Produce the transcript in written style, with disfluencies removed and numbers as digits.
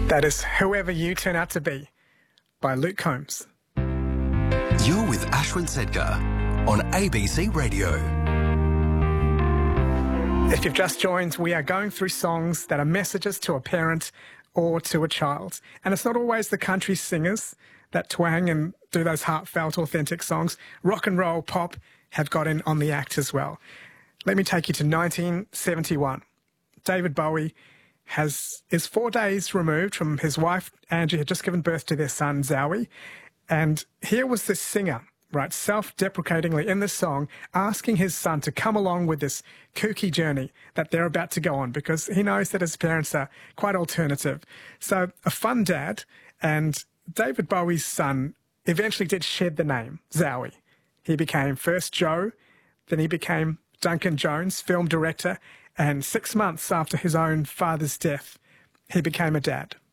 That is Whoever You Turn Out to Be by Luke Combs. You're with Ashwin Sedkar on ABC Radio. If you've just joined, we are going through songs that are messages to a parent or to a child. And it's not always the country singers that twang and do those heartfelt, authentic songs. Rock and roll, pop have got in on the act as well. Let me take you to 1971. David Bowie is 4 days removed from his wife, Angie, had just given birth to their son, Zowie. And here was this singer, right, self-deprecatingly in this song, asking his son to come along with this kooky journey that they're about to go on, because he knows that his parents are quite alternative. So a fun dad, and David Bowie's son eventually did shed the name, Zowie. He became first Joe, then he became Duncan Jones, film director, and 6 months after his own father's death, he became a dad.